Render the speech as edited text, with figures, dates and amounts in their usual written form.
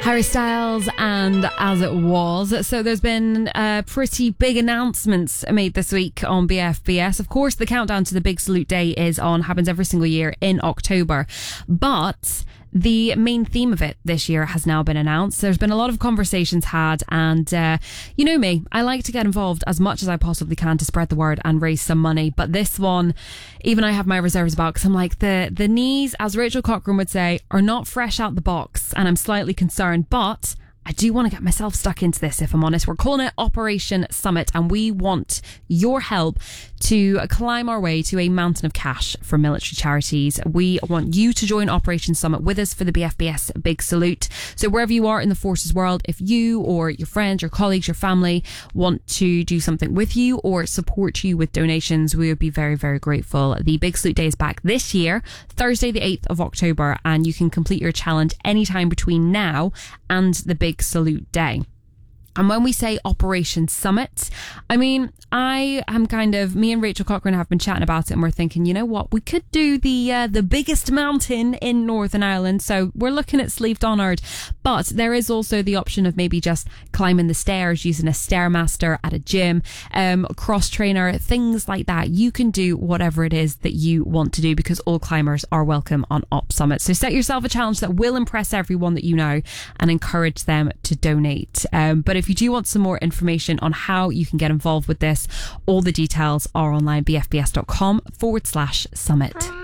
Harry Styles and As It Was. So there's been pretty big announcements made this week on BFBS. Of course, the countdown to the Big Salute Day is on, happens every single year in October. But the main theme of it this year has now been announced. There's been a lot of conversations had, and you know me, I like to get involved as much as I possibly can to spread the word and raise some money. But this one, even I have my reserves about, because I'm like, the knees, as Rachel Cochran would say, are not fresh out the box, and I'm slightly concerned, but I do want to get myself stuck into this, if I'm honest. We're calling it Operation Summit, and we want your help to climb our way to a mountain of cash for military charities. We want you to join Operation Summit with us for the BFBS Big Salute. So wherever you are in the forces world, if you or your friends, your colleagues, your family want to do something with you or support you with donations, we would be very, very grateful. The Big Salute Day is back this year, Thursday the 8th of October, and you can complete your challenge anytime between now and the Big Salute Day. And when we say Operation Summit, I mean, I am me and Rachel Cochran have been chatting about it, and we're thinking, you know what, we could do the biggest mountain in Northern Ireland. So we're looking at Slieve Donard, but there is also the option of maybe just climbing the stairs, using a Stairmaster at a gym, cross trainer, things like that. You can do whatever it is that you want to do, because all climbers are welcome on Op Summit. So set yourself a challenge that will impress everyone that you know and encourage them to donate. But if you do want some more information on how you can get involved with this, all the details are online, bfbs.com/summit.